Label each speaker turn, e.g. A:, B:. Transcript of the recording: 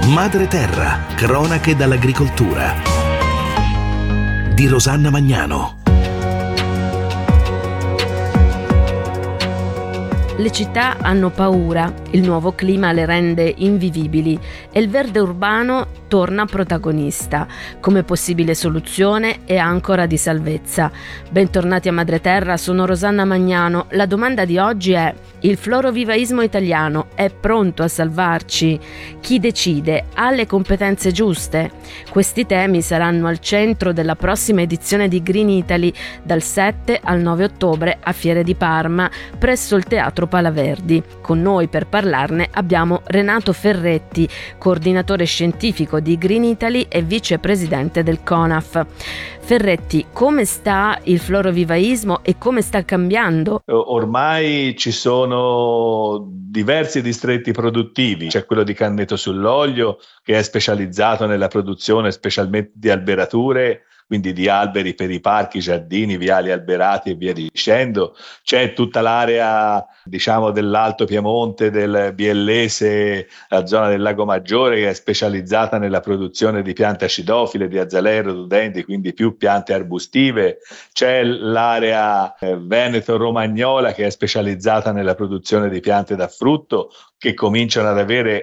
A: Madre Terra, cronache dall'agricoltura di Rosanna Magnano.
B: Le città hanno paura, il nuovo clima le rende invivibili e il verde urbano torna protagonista, come possibile soluzione e ancora di salvezza. Bentornati a Madre Terra, sono Rosanna Magnano. La domanda di oggi è: il florovivaismo italiano è pronto a salvarci? Chi decide? Ha le competenze giuste? Questi temi saranno al centro della prossima edizione di Green Italy dal 7 al 9 ottobre a Fiere di Parma presso il Teatro Palaverdi. Con noi per parlarne abbiamo Renato Ferretti, coordinatore scientifico di Green Italy e vicepresidente del CONAF. Ferretti, come sta il florovivaismo e come sta cambiando?
C: Ormai ci sono diversi distretti produttivi, c'è quello di Canneto sull'Oglio che è specializzato nella produzione specialmente di alberature, quindi di alberi per i parchi, giardini, viali alberati e via dicendo. C'è tutta l'area, dell'Alto Piemonte, del Biellese, la zona del Lago Maggiore, che è specializzata nella produzione di piante acidofile, di azalea, rododendi, quindi più piante arbustive. C'è l'area Veneto-Romagnola che è specializzata nella produzione di piante da frutto, che cominciano ad avere